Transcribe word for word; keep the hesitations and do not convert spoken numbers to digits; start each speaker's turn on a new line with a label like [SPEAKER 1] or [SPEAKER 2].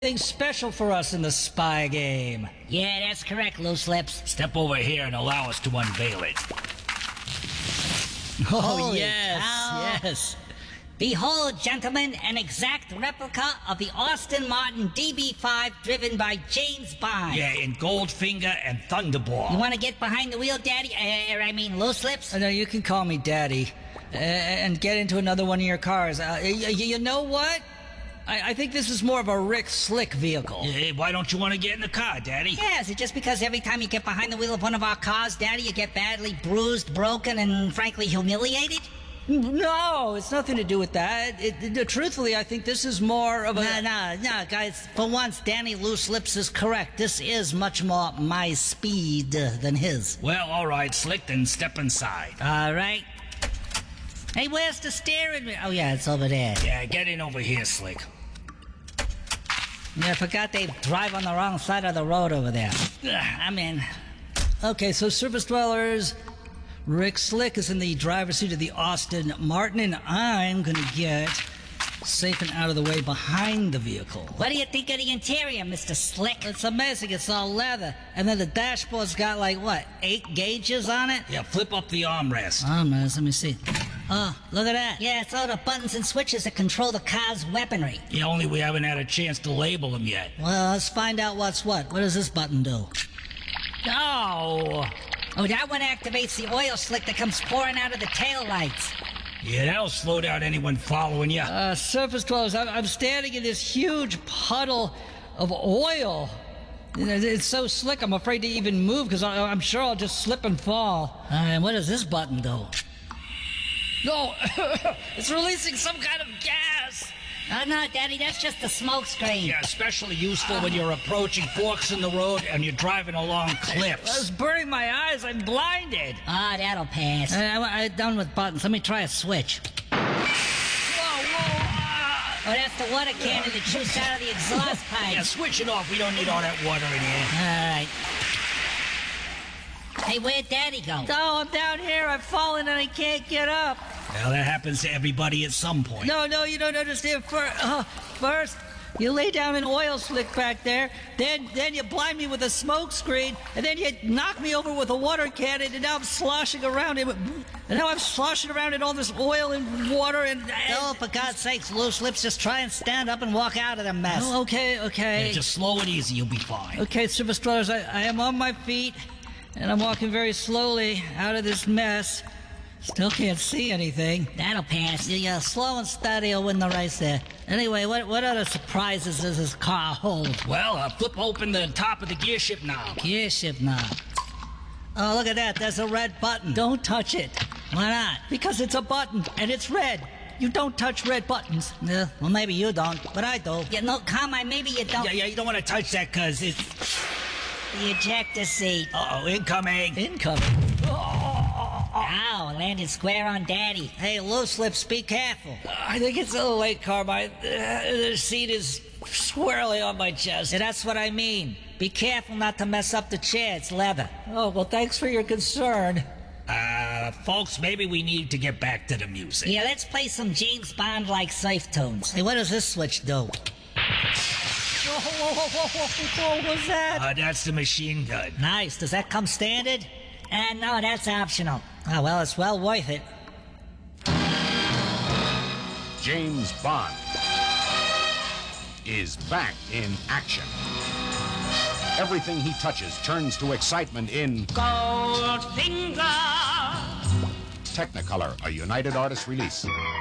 [SPEAKER 1] Anything special for us in the spy game?
[SPEAKER 2] Yeah, that's correct, Loose Lips.
[SPEAKER 3] Step over here and allow us to unveil it.
[SPEAKER 1] Oh,
[SPEAKER 2] Holy
[SPEAKER 1] yes,
[SPEAKER 2] cow.
[SPEAKER 1] yes.
[SPEAKER 2] Behold, gentlemen, an exact replica of the Aston Martin D B five driven by James Bond.
[SPEAKER 3] Yeah, in Goldfinger and Thunderball.
[SPEAKER 2] You want to get behind the wheel, Daddy? Uh, I mean, Loose Lips?
[SPEAKER 1] Uh, no, you can call me Daddy. Uh, and get into another one of your cars. Uh, you, you know what? I, I think this is more of a Rick Slick vehicle.
[SPEAKER 3] Yeah, why don't you want to get in the car, Daddy?
[SPEAKER 2] Yeah, is it just because every time you get behind the wheel of one of our cars, Daddy, you get badly bruised, broken, and frankly humiliated?
[SPEAKER 1] No, it's nothing to do with that. It, it, truthfully, I think this is more of a...
[SPEAKER 2] No, no, no, guys. For once, Danny Loose Lips is correct. This is much more my speed uh, than his.
[SPEAKER 3] Well, all right, Slick, then step inside.
[SPEAKER 2] All right. Hey, where's the steering wheel? Oh, yeah, it's over there.
[SPEAKER 3] Yeah, get in over here, Slick.
[SPEAKER 2] Yeah, I forgot they drive on the wrong side of the road over there. Ugh, I'm in.
[SPEAKER 1] Okay, so surface dwellers... Rick Slick is in the driver's seat of the Aston Martin, and I'm gonna get safe and out of the way behind the vehicle.
[SPEAKER 2] What do you think of the interior, Mister Slick?
[SPEAKER 1] It's amazing. It's all leather. And then the dashboard's got, like, what, eight gauges on it?
[SPEAKER 3] Yeah, flip up the armrest.
[SPEAKER 1] Armrest, let me see. Oh, look at that.
[SPEAKER 2] Yeah, it's all the buttons and switches that control the car's weaponry.
[SPEAKER 3] Yeah, only we haven't had a chance to label them yet.
[SPEAKER 1] Well, let's find out what's what. What does this button do?
[SPEAKER 3] Oh!
[SPEAKER 2] Oh, that one activates the oil slick that comes pouring out of the taillights.
[SPEAKER 3] Yeah, that'll slow down anyone following you.
[SPEAKER 1] Uh, surface dwellers, I'm, I'm standing in this huge puddle of oil. It's so slick, I'm afraid to even move because I'm sure I'll just slip and fall. Uh, and what does this button do? No, it's releasing some kind of gas.
[SPEAKER 2] Oh, no, Daddy, that's just the smoke screen.
[SPEAKER 3] Yeah, especially useful when you're approaching forks in the road and you're driving along cliffs.
[SPEAKER 1] It's burning my eyes. I'm blinded.
[SPEAKER 2] Ah, oh, that'll pass.
[SPEAKER 1] I, I, I'm done with buttons. Let me try a switch.
[SPEAKER 3] Whoa, whoa, ah.
[SPEAKER 2] Oh, that's the water cannon that shoots out of the exhaust pipe.
[SPEAKER 3] Yeah, switch it off. We don't need all that water in here.
[SPEAKER 2] All right. Hey, where'd Daddy go?
[SPEAKER 1] Oh, I'm down here. I've fallen and I can't get up.
[SPEAKER 3] Well, that happens to everybody at some point.
[SPEAKER 1] No, no, you don't understand. First, uh, first you lay down an oil slick back there, then then you blind me with a smoke screen, and then you knock me over with a water cannon, and now I'm sloshing around in, and now I'm sloshing around in all this oil and water and... and
[SPEAKER 2] oh, for God's sakes, Loose Lips, just try and stand up and walk out of the mess.
[SPEAKER 1] Oh, okay, okay.
[SPEAKER 3] Yeah, just slow it easy, you'll be fine.
[SPEAKER 1] Okay, surface dwellers, I, I am on my feet, and I'm walking very slowly out of this mess. Still can't see anything.
[SPEAKER 2] That'll pass. Yeah, slow and steady will win the race there.
[SPEAKER 1] Anyway, what what other surprises does this car hold?
[SPEAKER 3] Well, uh, flip open the top of the gear shift knob.
[SPEAKER 1] Gear shift knob. Oh, look at that. There's a red button. Don't touch it.
[SPEAKER 2] Why not?
[SPEAKER 1] Because it's a button, and it's red. You don't touch red buttons.
[SPEAKER 2] Yeah, well, maybe you don't, but I do. Yeah, no, Carmine, maybe you don't.
[SPEAKER 3] Yeah, yeah, you don't want to touch that because it's...
[SPEAKER 2] The ejector seat.
[SPEAKER 3] Uh-oh, incoming.
[SPEAKER 1] Incoming.
[SPEAKER 2] Ow, landed square on Daddy. Hey, Loose Lips, be careful.
[SPEAKER 1] Uh, I think it's a little late, Carmine. Uh, the seat is swirling on my chest.
[SPEAKER 2] Yeah, that's what I mean. Be careful not to mess up the chair. It's leather.
[SPEAKER 1] Oh, well, thanks for your concern.
[SPEAKER 3] Uh, folks, maybe we need to get back to the music.
[SPEAKER 2] Yeah, let's play some James Bond-like safe tunes. Hey, what does this switch do?
[SPEAKER 1] Whoa, whoa, whoa, whoa, whoa, what was that?
[SPEAKER 3] Uh, that's the machine gun.
[SPEAKER 2] Nice. Does that come standard? Uh, no, that's optional. Oh, well, it's well worth it.
[SPEAKER 4] James Bond is back in action. Everything he touches turns to excitement in
[SPEAKER 5] Goldfinger.
[SPEAKER 4] Technicolor, a United Artists release.